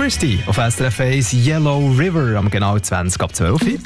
Christie auf SRF 1 Yellow River am genau 20 ab 12 Uhr.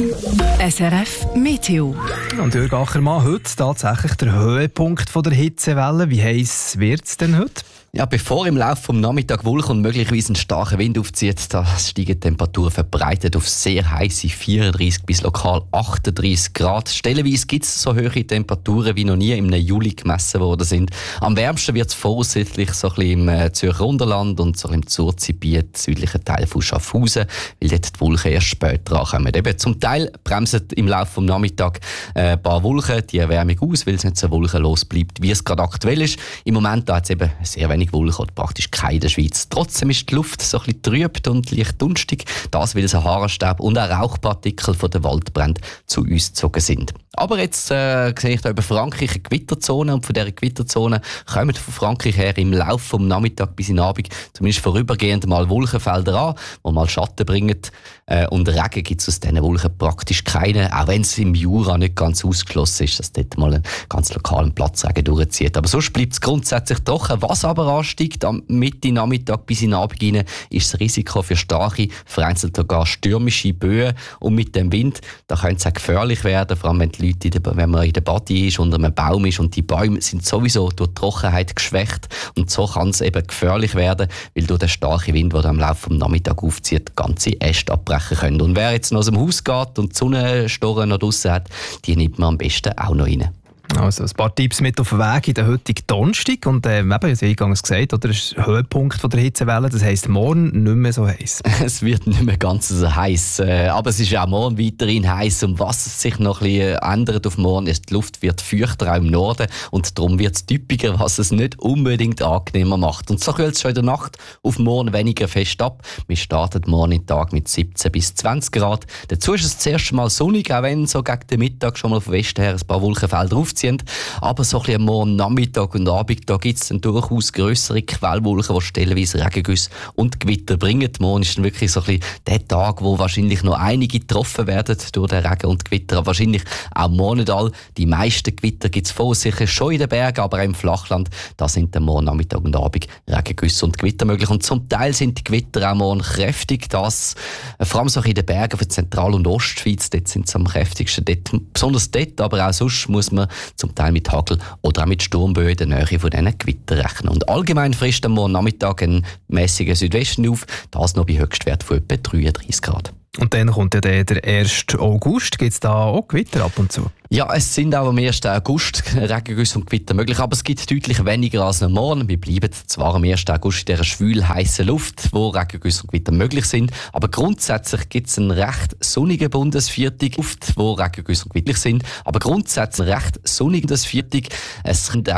SRF Meteo. Und Jürg Achermann, heute tatsächlich der Höhepunkt von der Hitzewelle. Wie heiß wird es denn heute? Ja, bevor im Laufe des Nachmittags Wolken und möglicherweise ein starker Wind aufzieht, da steigen die Temperaturen verbreitet auf sehr heiße 34 bis lokal 38 Grad. Stellenweise gibt es so hohe Temperaturen wie noch nie im Juli gemessen worden sind. Am wärmsten wird es voraussichtlich so ein bisschen im Zürcher Unterland und so im Zurzgebiet, südlichen Teil von Schaffhausen, weil dort die Wolken erst später ankommen. Eben zum Teil bremsen im Laufe des Nachmittags ein paar Wolken die Erwärmung aus, weil es nicht so wolkenlos bleibt, wie es gerade aktuell ist. Im Moment hat es eben sehr wenig Wolken oder praktisch keine in der Schweiz. Trotzdem ist die Luft so ein bisschen trüb und leicht dunstig, das weil Saharastaub und auch Rauchpartikel von den Waldbränden zu uns gezogen sind. Aber jetzt sehe ich da über Frankreich eine Gewitterzone und von dieser Gewitterzone kommen von Frankreich her im Laufe vom Nachmittag bis in den Abend zumindest vorübergehend mal Wolkenfelder an, die mal Schatten bringen. Und Regen gibt es aus diesen Wolken praktisch keine, auch wenn es im Jura nicht ganz ausgeschlossen ist, dass dort mal einen ganz lokalen Platzregen durchzieht. Aber sonst bleibt es grundsätzlich trocken. Was aber ansteigt am Mitte Nachmittag bis in den Abend hinein, ist das Risiko für starke, vereinzelt sogar stürmische Böen. Und mit dem Wind, da könnte es auch gefährlich werden, vor allem wenn die Leute, wenn man in der Body ist, unter einem Baum ist und die Bäume sind sowieso durch die Trockenheit geschwächt und so kann es eben gefährlich werden, weil durch den starken Wind, der am Laufe des Nachmittags aufzieht, ganze Äste abbrechen können. Und wer jetzt noch aus dem Haus geht und die Sonnenstoren noch draussen hat, die nimmt man am besten auch noch rein. Also ein paar Tipps mit auf den Weg in den heutigen Donnerstag. Und eben, ich habe es eingangs gesagt, oder, das ist der Höhepunkt von der Hitzewelle. Das heisst, morgen nicht mehr so heiß. Es wird nicht mehr ganz so heiß, aber es ist auch morgen weiterhin heiß. Und was sich noch ein bisschen ändert auf morgen, ist, die Luft wird feuchter auch im Norden und darum wird es typischer, was es nicht unbedingt angenehmer macht. Und so kühlt es schon in der Nacht auf morgen weniger fest ab. Wir starten morgen den Tag mit 17 bis 20 Grad. Dazu ist es das erste Mal sonnig, auch wenn so gegen den Mittag schon mal vom Westen her ein paar Wolkenfelder aufziehen. Aber so ein bisschen am Morgen, Nachmittag und Abend, da gibt es dann durchaus grössere Quellwolken, die stellenweise Regengüsse und Gewitter bringen. Morgen ist dann wirklich so ein bisschen der Tag, wo wahrscheinlich noch einige getroffen werden durch den Regen und Gewitter. Aber wahrscheinlich auch morgen nicht all. Die meisten Gewitter gibt es voraussichtlich schon in den Bergen, aber auch im Flachland. Da sind dann morgen, Nachmittag und Abend Regengüsse und Gewitter möglich. Und zum Teil sind die Gewitter auch morgen kräftig. Das, vor allem so in den Bergen von Zentral- und Ostschweiz, dort sind sie am kräftigsten. Dort, besonders dort, aber auch sonst muss man zum Teil mit Hagel oder auch mit Sturmböen in der Nähe von diesen Gewittern rechnen. Und allgemein frisst am Morgen Nachmittag ein mäßiger Südwesten auf, das noch bei Höchstwert von etwa 33 Grad. Und dann kommt ja der 1. August. Gibt es da auch Gewitter ab und zu? Ja, es sind auch am 1. August Regengüsse und Gewitter möglich, aber es gibt deutlich weniger als am Morgen. Wir bleiben zwar am 1. August in dieser schwül heißen Luft, wo Regengüsse und Gewitter möglich sind, aber grundsätzlich gibt es einen recht sonnigen Bundesviertel, wo Regengüsse und Gewitter sind, aber grundsätzlich recht sonnigen Bundesviertel. Es sind auch